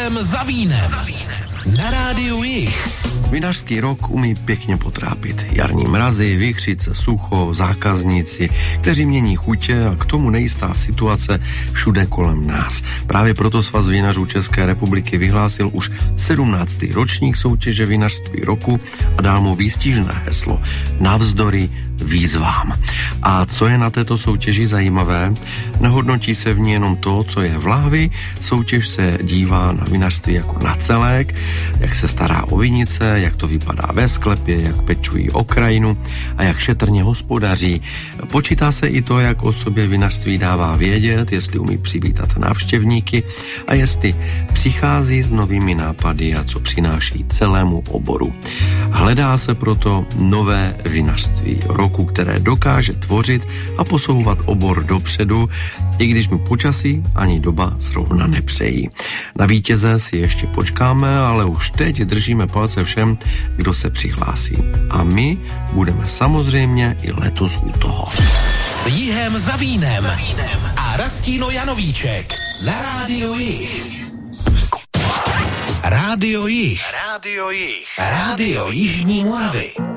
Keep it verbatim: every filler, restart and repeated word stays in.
Jihem za vínem. Na rádiu Jih. Vinařský rok umí pěkně potrápit. Jarní mrazy, vichřice, sucho, zákazníci, kteří mění chutě a k tomu nejistá situace všude kolem nás. Právě proto Svaz vinařů České republiky vyhlásil už sedmnáctý ročník soutěže vinařství roku a dal mu výstižné heslo Navzdory výzvám. A co je na této soutěži zajímavé? Nehodnotí se v ní jenom to, co je v lahvi, soutěž se dívá na vinařství jako na celek, jak se stará o vinice, jak to vypadá ve sklepě, jak pečují o krajinu a jak šetrně hospodaří. Počítá se i to, jak o sobě vinařství dává vědět, jestli umí přivítat návštěvníky a jestli přichází s novými nápady a co přináší celému oboru. Hledá se proto nové vinařství roku, které dokáže tvořit a posouvat obor dopředu, i když mu počasí ani doba zrovna nepřejí. Na vítěze si ještě počkáme, ale už teď držíme palce všem, kdo se přihlásí. A my budeme samozřejmě i letos u toho. S Jihem za vínem a Rastíno Janovíček na rádiu Jih. Rádio Jih. Rádio Jih. Rádio Jižní Moravy.